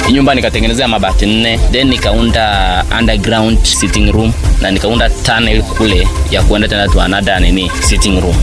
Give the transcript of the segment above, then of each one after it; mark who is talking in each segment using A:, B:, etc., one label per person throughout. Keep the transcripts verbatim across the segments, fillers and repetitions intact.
A: Nyumba nikatengenezea mabati nne, then nikaunda underground sitting room na nikaunda tunnel kule ya kuenda tena to another nini sitting room.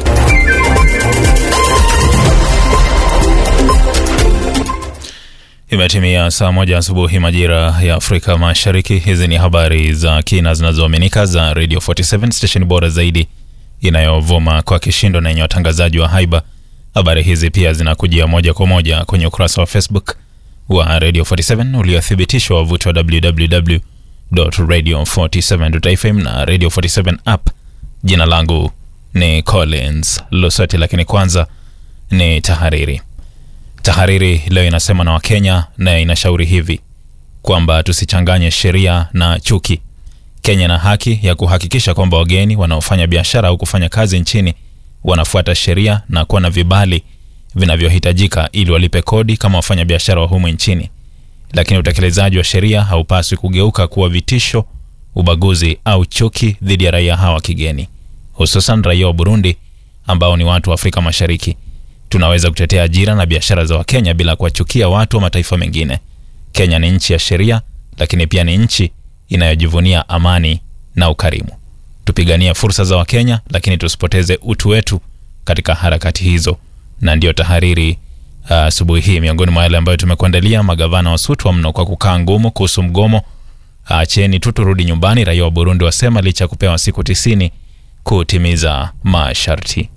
B: Imetimia saa moja asubuhi majira ya Afrika Mashariki. Hizi ni habari za kina zinazoaminika za Radio forty-seven, station bora zaidi inayovuma kwa kishindo na yenye watangazaji wa haiba. Habari hizi pia zinakujia moja kwa moja kwenye ukurasa wa Facebook wa Radio forty-seven uliothibitishwa wavuti wa w w w dot radio forty-seven dot f m na Radio forty-seven app. Jina langu ni Collins Lusati, lakini kwanza ni tahariri. Tahariri leo inasema na Wakenya na inashauri hivi kwamba tusichanganye sheria na chuki. Kenya na haki ya kuhakikisha kwamba wageni wanaofanya biashara au kufanya kazi nchini wanafuata sheria na kuwa na vibali vinavyohitajika ili walipe kodi kama wafanya biashara wa humu nchini. Lakini utekelezaji wa sheria haupaswi kugeuka kuwa vitisho, ubaguzi au chuki dhidi ya raia hawa kigeni, hususan raia wa Burundi ambao ni watu wa Afrika Mashariki. Tunaweza kutetea ajira na biashara za Wakenya bila kuwachukia watu wa mataifa mengine. Kenya ni nchi ya sheria, lakini pia ni nchi inayojivunia amani na ukarimu. Tupigania fursa za Wakenya, lakini tusipoteze utu wetu katika harakati hizo. Na ndio tahariri asubuhi uh, hii. Miongoni mwa yale ambayo tumekuandalia: magavana wasutwa mno kwa kukaa ngumu kuhusu mgomo. Acheni tu turudi nyumbani, raia wa Burundi wasema licha kupewa siku tisini kutimiza masharti.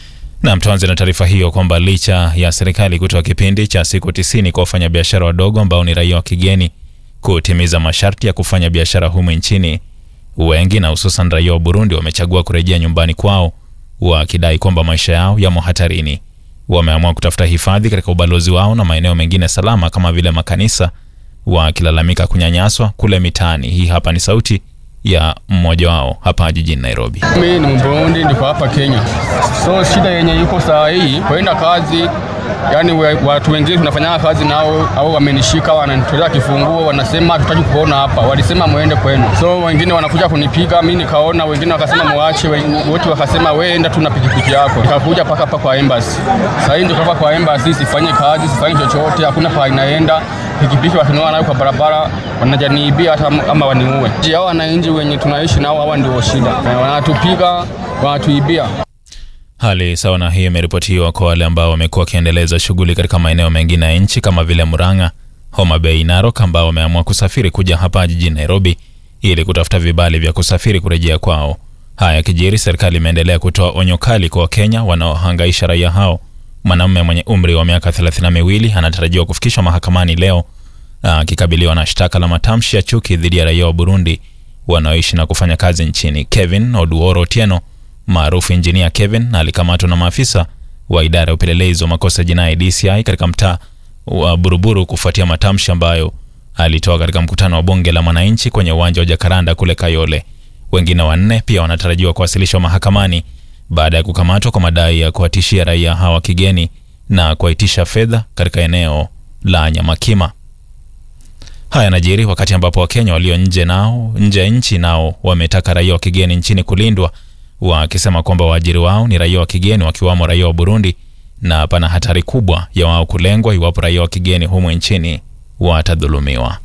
B: Na mtuanze na taarifa hiyo kwamba licha ya serikali kutoa kipindi cha siku tisini kwa wafanya biashara wadogo ambao ni raia wa kigeni kutimiza masharti ya kufanya biashara humu nchini, wengi na hususan raia wa Burundi wamechagua kurejea nyumbani kwao wakidai kwamba maisha yao yamo hatarini. Wameamua kutafuta hifadhi katika ubalozi wao na maeneo mengine salama kama vile makanisa, wakilalamika kunyanyaswa kule mitaani. Hii hapa ni sauti ya mmoja wao hapa jijini Nairobi.
C: Mimi ni Mburundi, niko hapa Kenya. So shida yenye yuko saa hii kwenda kazi, yani watu wengine tunafanya kazi nao au wamenishika wananitolea kifunguo, wanasema tutaki kuona hapa, walisema muende kwenu. So wengine wanakuja kunipiga, mimi nikaona, wengine wakasema muache, wote wakasema wewe enda tu na pikipiki yako. Nikakuja paka hapa kwa embassy. Sasa hivi ndio kwa embassy, sifanye kazi, sifanye chochote, hakuna pa inaenda. Pikipiki wakinua nayo kwa barabara wanajaniibia hata kama waniue. Hao wananchi wenye tunaishi nao hawa ndio shida. Wanatupiga, wanatuibia.
B: Hali sawa na hii imeripotiwa kwa wale ambao wamekuwa wakiendeleza shughuli katika maeneo mengine ya nchi kama vile Murang'a, Homa Bay, Narok, ambao wameamua kusafiri kuja hapa jijini Nairobi ili kutafuta vibali vya kusafiri kurejea kwao. Haya kijiri, serikali imeendelea kutoa onyo kali kwa Wakenya wanaohangaisha raia hao. Mwanamume mwenye umri wa miaka thelathini na miwili anatarajiwa kufikishwa mahakamani leo akikabiliwa na shtaka la matamshi ya chuki dhidi ya raia wa Burundi wanaoishi na kufanya kazi nchini. Kevin Oduoro Otieno maarufu Engineer Kevin alikamatwa na maafisa wa idara ya upelelezi wa makosa jinai D C I katika mtaa wa Buruburu kufuatia matamshi ambayo alitoa katika mkutano wa bunge la wananchi kwenye uwanja wa Jacaranda kule Kayole. Wengine wanne pia wanatarajiwa kuwasilishwa mahakamani baada ya kukamatwa kwa madai ya kuwatishia raia hawa kigeni na kuitisha fedha katika eneo la Nyamakima. Haya yanajiri wakati ambapo Wakenya walio nje nao nje nchi nao wametaka raia wa kigeni nchini kulindwa, wakisema kwamba waajiri wao ni raia wa kigeni wakiwamo raia wa Burundi na pana hatari kubwa ya wao kulengwa iwapo raia wa kigeni humu nchini watadhulumiwa.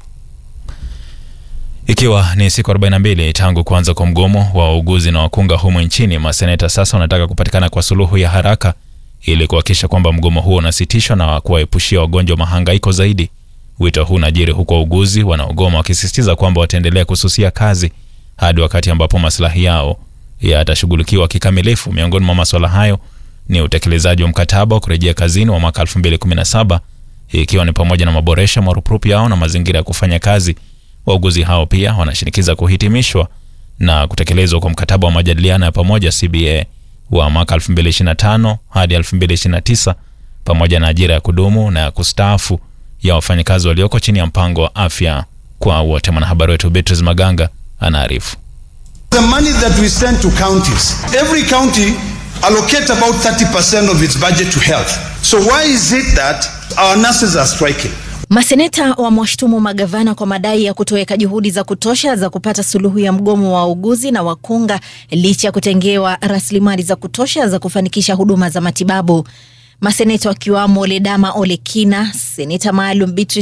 B: Ikiwa ni siku arobaini na mbili tangu kuanza kwa mgomo wa wauguzi na wakunga humu nchini, maseneta sasa wanataka kupatikana kwa suluhu ya haraka ili kuhakikisha kwamba mgomo huo unasitishwa na kuwaepushia wagonjwa mahangaiko zaidi. Wito huu unajiri huko wauguzi wanaogoma wakisisitiza kwamba wataendelea kususia kazi hadi wakati ambapo maslahi yao yatashughulikiwa kikamilifu. Miongoni mwa masuala hayo ni utekelezaji wa mkataba wa kurejea kazini wa mwaka elfu mbili kumi na saba, ikiwa ni pamoja na maboresho marupurupu yao na mazingira ya kufanya kazi. Wauguzi hao pia wanashinikiza kuhitimishwa na kutekelezwa kwa mkataba wa majadiliano ya pamoja C B A wa mwaka elfu mbili ishirini na tano hadi elfu mbili ishirini na tisa, pamoja na ajira ya kudumu na ya kustaafu ya wafanyakazi walioko chini ya mpango wa afya kwa wote. Mwanahabari wetu Beatrice Maganga anaarifu.
D: The money that we send to counties, every county allocate about thirty percent of its budget to health. So why is it that our nurses are striking?
E: Maseneta wamewashtumu magavana kwa madai ya kutoweka juhudi za kutosha za kupata suluhu ya mgomo wa wauguzi na wakunga licha ya kutengewa rasilimali za kutosha za kufanikisha huduma za matibabu. Maseneta wakiwamo Ledama Olekina, seneta maalum Beatrice